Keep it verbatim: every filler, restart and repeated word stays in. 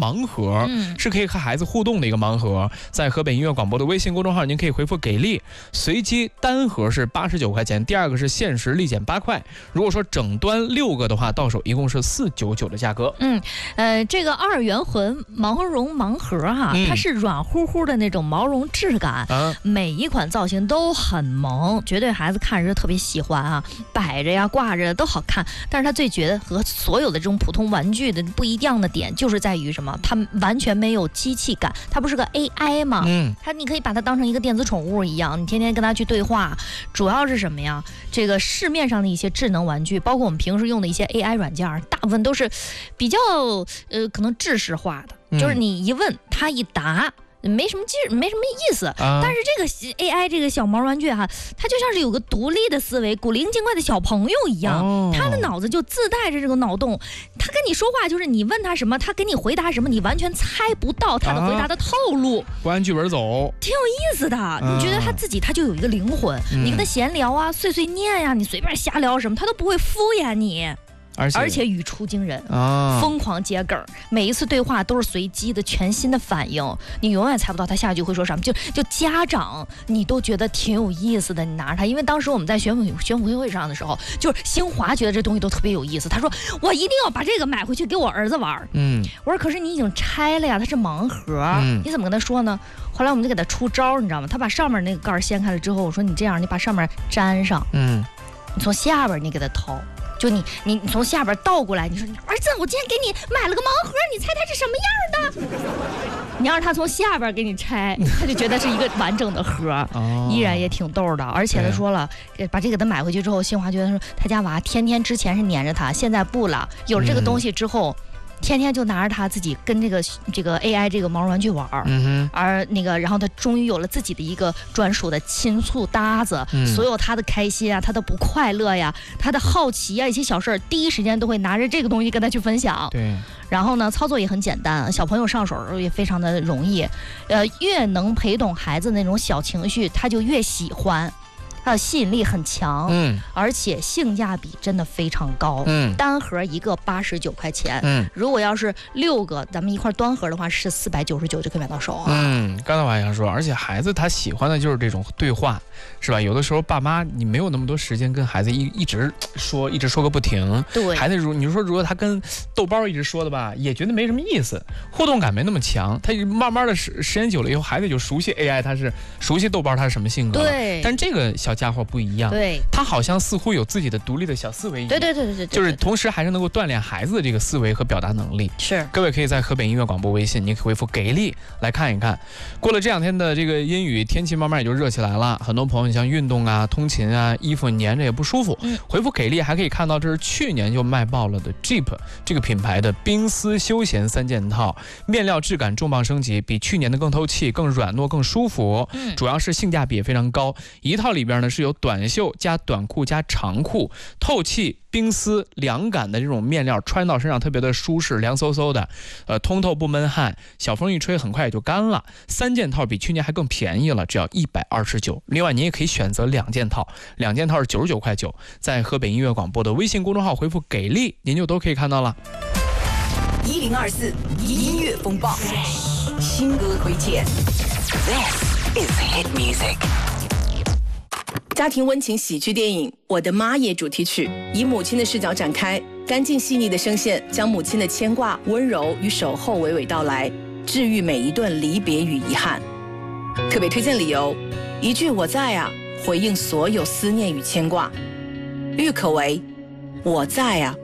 盲盒，嗯，是可以和孩子互动的一个盲盒。在河北音乐广播的微信公众号，您可以回复给力，随机单盒是八十九块钱，第二个是限时立减八块。如果说整端六个的话，到手一共是四九九的价格。 嗯，呃，这个二元魂毛绒盲盒哈，嗯、它是软乎乎的那种毛绒质感，啊、每一款造型都很萌，绝对孩子看着特别喜欢啊，摆着呀、挂着都好看。但是它最绝的和所有的这种普通玩具的不一样的点，就是在于什么？它完全没有机器感，它不是个 A I 吗？嗯，它你可以把它当成一个电子宠物一样，你天天跟它去对话。主要是什么呀？这个市面上的一些智能玩具，包括我们平时用的一些 A I 软件，大部分都是比较呃可能制式化的，嗯、就是你一问它一答。没什么劲，没什么意思、啊。但是这个 A I 这个小毛玩具哈，它就像是有个独立的思维，古灵精怪的小朋友一样，哦、他的脑子就自带着这个脑洞。他跟你说话就是你问他什么，他给你回答什么，你完全猜不到他的回答的套路。 啊、不按剧本走， 挺有意思的。啊、你觉得他自己他就有一个灵魂，嗯、你跟他闲聊啊、碎碎念呀、啊，你随便瞎聊什么，他都不会敷衍你。而且, 而且语出惊人啊，疯狂接梗，每一次对话都是随机的、全新的反应，你永远猜不到他下一句会说什么。就就家长，你都觉得挺有意思的，你拿着它，因为当时我们在选辅选辅会上的时候，就是兴华觉得这东西都特别有意思，他说我一定要把这个买回去给我儿子玩。嗯，我说可是你已经拆了呀，它是盲盒，嗯、你怎么跟他说呢？后来我们就给他出招，你知道吗？他把上面那个盖掀开了之后，我说你这样，你把上面粘上，嗯，你从下边你给他掏。就你你你从下边倒过来，你说儿子，我今天给你买了个盲盒，你猜它是什么样的？你要是他从下边给你拆，他就觉得是一个完整的盒，哦、依然也挺逗的。而且他说了，把这个他买回去之后，新华觉得说他家娃天天之前是黏着他，现在不了，有了这个东西之后。嗯天天就拿着他自己跟这个这个 A I 这个毛绒玩具玩，嗯、而那个然后他终于有了自己的一个专属的亲簇搭子，嗯、所有他的开心啊，他的不快乐呀，他的好奇啊，一些小事儿，第一时间都会拿着这个东西跟他去分享。 对， 然后呢，操作也很简单，小朋友上手也非常的容易，呃，越能陪懂孩子那种小情绪，他就越喜欢。它的吸引力很强，嗯，而且性价比真的非常高，嗯，单盒一个八十九块钱，嗯，如果要是六个咱们一块端盒的话是四百九十九就可以买到手啊。 嗯，刚才我还想说，而且孩子他喜欢的就是这种对话，是吧？有的时候爸妈你没有那么多时间跟孩子一一直说，一直说个不停， 对， 孩子如你说如果他跟豆包一直说的吧，也觉得没什么意思，互动感没那么强。他慢慢的时时间久了以后，孩子就熟悉 A I， 他是熟悉豆包他是什么性格， 对， 但这个小家伙不一样， 对， 他好像似乎有自己的独立的小思维， 对对对对对， 就是同时还是能够锻炼孩子的这个思维和表达能力。 是，各位可以在河北音乐广播微信，你可以回复给力来看一看。过了这两天的这个阴雨，天气慢慢也就热起来了，很多朋友你像运动啊、通勤啊，衣服粘着也不舒服。嗯，回复给力还可以看到，这是去年就卖爆了的 Jeep 这个品牌的冰丝休闲三件套，面料质感重磅升级，比去年的更透气、更软糯、更舒服。嗯，主要是性价比也非常高，一套里边呢是有短袖加短裤加长裤，透气冰丝凉感的这种面料，穿到身上特别的舒适，凉飕飕的，呃，通透不闷汗，小风一吹很快也就干了。三件套比去年还更便宜了，只要一百二十九。另外，您也可以选择两件套，两件套是九十九块九，在河北音乐广播的微信公众号回复给力，您就都可以看到了。 一零二四音乐风暴，新歌推荐。This is hit music。家庭温情喜剧电影《我的妈耶》主题曲，以母亲的视角展开，干净细腻的声线将母亲的牵挂、温柔与守候娓娓道来，治愈每一段离别与遗憾。特别推荐理由：一句我在啊，回应所有思念与牵挂。郁可唯，我在啊。